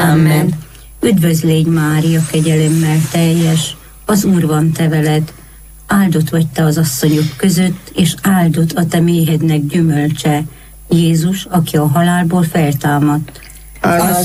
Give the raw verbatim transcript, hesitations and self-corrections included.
Amen. Üdvözl légy, Mária, kegyelemmel teljes, az Úr van te veled, áldott vagy te az asszonyok között, és áldott a te méhednek gyümölcse, Jézus, aki a halálból feltámadt.